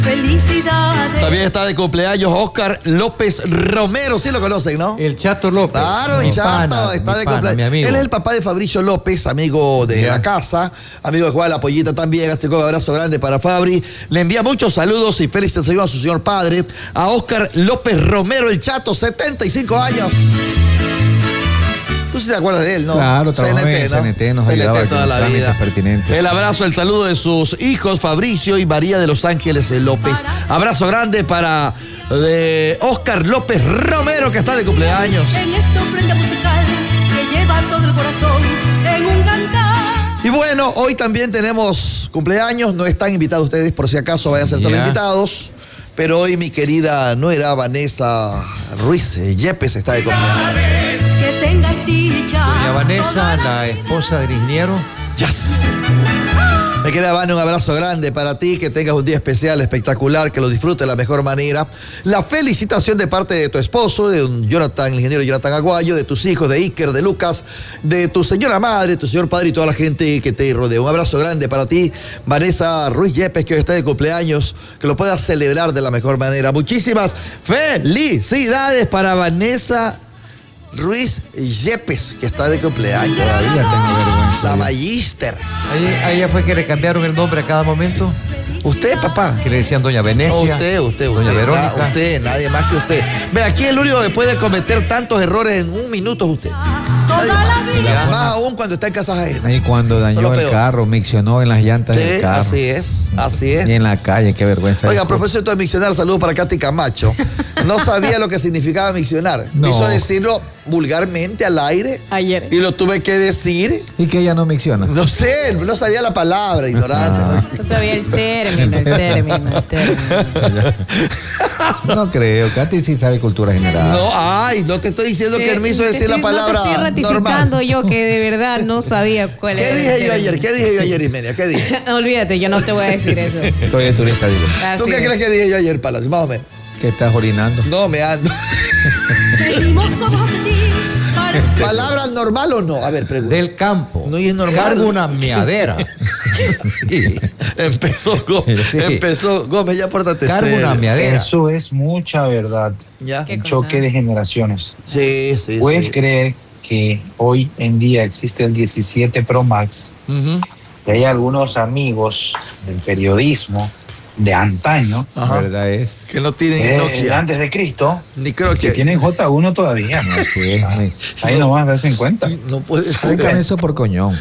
Felicidades. También está de cumpleaños Oscar López Romero, sí lo conocen, ¿no? El Chato López. Claro, el Chato está de cumpleaños. Él es el papá de Fabricio López, amigo de la casa, amigo de Juan La Pollita también, así que un abrazo grande para Fabri. Le envía muchos saludos y felicitaciones a su señor padre, a Oscar López Romero, el Chato, 75 años. Tú sí te acuerdas de él, ¿no? Claro, trabajó en CNT, nos ayudaba toda la vida. Pertinentes. El abrazo, el saludo de sus hijos, Fabricio y María de los Ángeles López. Abrazo grande para Oscar López Romero, que está de cumpleaños. En esta ofrenda musical que lleva todo el corazón en un cantar. Y bueno, hoy también tenemos cumpleaños. No están invitados ustedes, por si acaso vayan a ser todos invitados. Pero hoy mi querida nuera Vanessa Ruiz Yepes está de cumpleaños. Que tengas dicha. Doña Vanessa, la esposa del ingeniero. Yes. Me queda, Vane, un abrazo grande para ti, que tengas un día especial, espectacular, que lo disfrutes de la mejor manera. La felicitación de parte de tu esposo, de Jonathan, el ingeniero Jonathan Aguayo, de tus hijos, de Iker, de Lucas, de tu señora madre, tu señor padre y toda la gente que te rodea. Un abrazo grande para ti, Vanessa Ruiz Yepes, que hoy está de cumpleaños, que lo puedas celebrar de la mejor manera. Muchísimas felicidades para Vanessa Ruiz Yepes, que está de cumpleaños. Todavía tengo vergüenza. La Magíster. A ella fue que le cambiaron el nombre a cada momento. ¿Usted, papá? Que le decían Doña Venecia. Usted. Doña Verónica. Usted, nadie más que usted. Ve, aquí el único que puede cometer tantos errores en un minuto es usted. Más aún cuando está en casa ajena. Y cuando dañó el carro, miccionó en las llantas del carro. Así es. Y en la calle, qué vergüenza. Oiga, a propósito de miccionar, saludos para Katy Camacho. No sabía lo que significaba miccionar. No. Quiso decirlo vulgarmente al aire. Ayer. Y lo tuve que decir. ¿Y que ella no micciona? No sé, no sabía la palabra, ignorante. No sabía el término. No creo, Katy sí sabe cultura general. No te estoy diciendo que él me hizo decir la palabra no te estoy ratificando normal. yo que de verdad no sabía cuál era. ¿Qué dije yo ayer, Ismenia? ¿Qué dije? Olvídate, yo no te voy a decir eso. Estoy de turista, digo. ¿Tú qué crees que dije yo ayer, Palacio? Más o menos. Que estás orinando. No, me ando. Pedimos todos de ti para ¿Palabra normal o no? A ver, pregunta. Del campo. No, y es normal. Cargo una meadera. Sí. Empezó Gómez, ya pórtate Cargo serio. una meadera. Eso es mucha verdad. Ya. ¿Qué El cosa? choque de generaciones. Sí. ¿Puedes creer que hoy en día existe el 17 Pro Max? Uh-huh. Y hay algunos amigos del periodismo de antaño, Ajá. ¿Verdad es? Que no tienen Nokia. antes de Cristo, Ni creo que que tienen J1 todavía. ¿no? Así es. Ahí nomás darse en cuenta. no puede Sacan ser. eso por coñón.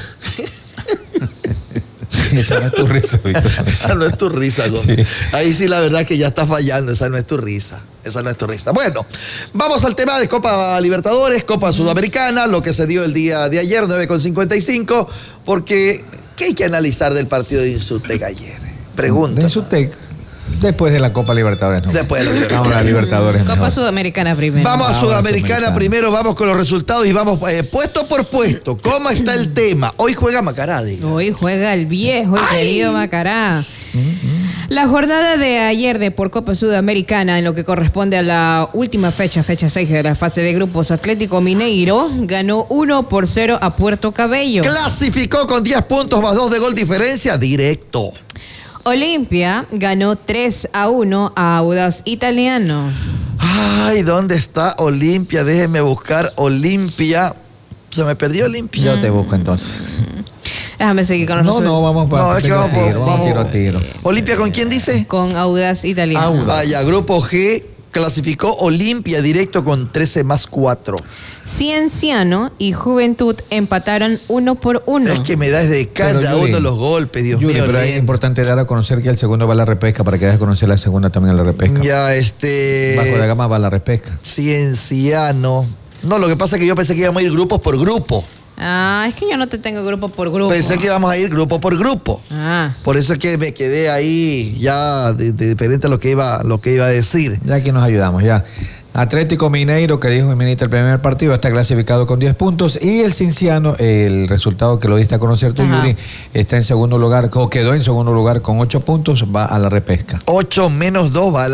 Esa no es tu risa, Víctor. Esa no es tu risa, Gómez. Sí. Ahí sí la verdad que ya está fallando. Esa no es tu risa. Bueno, vamos al tema de Copa Libertadores, Copa Sudamericana, lo que se dio el día de ayer, 9:55, porque ¿qué hay que analizar del partido de Insútec ayer? Pregunta. De Insútec, después de la Copa Libertadores, ¿no? Después de la Libertadores. Vamos a la Libertadores. Copa mejor. Sudamericana primero. Vamos a Vamos Sudamericana a Sudamericana. primero, vamos con los resultados y vamos puesto por puesto. ¿Cómo está el tema? Hoy juega Macará, digo. Hoy juega el viejo y querido Macará. La jornada de ayer de por Copa Sudamericana, en lo que corresponde a la última fecha 6 de la fase de grupos, Atlético Mineiro ganó 1-0 a Puerto Cabello. Clasificó con 10 puntos más 2 de gol diferencia directo. Olimpia ganó 3-1 a Audax Italiano. Ay, ¿dónde está Olimpia? Déjeme buscar Olimpia. Se me perdió Olimpia. Yo te busco entonces. Déjame seguir con los resultados. No, vamos No, es que vamos tiro a tiro. ¿Olimpia con quién dice? Con Audax Italiano. Audax. Vaya, grupo G clasificó Olimpia directo con 13+4. Cienciano y Juventud empataron 1-1. Es que me da desde cada Pero, uno Yuri, de los golpes, Dios Yuri, mío. pero es lento. importante dar a conocer que el segundo va a la repesca para que des a conocer la segunda también a la repesca. Ya, Bajo de Gama va a la repesca. Cienciano. No, lo que pasa es que yo pensé que íbamos a ir grupos por grupo. Ah, es que yo no te tengo grupo por grupo. Pensé que íbamos a ir grupo por grupo. Ah. Por eso es que me quedé ahí ya de diferente a lo que iba a decir. Ya aquí nos ayudamos, ya. Atlético Mineiro, que dijo Jimenita el primer partido, está clasificado con 10 puntos. Y el Cienciano, el resultado que lo diste a conocer tú, Ajá. Yuri, está en segundo lugar, o quedó en segundo lugar con 8 puntos, va a la repesca. 8 menos 2 va a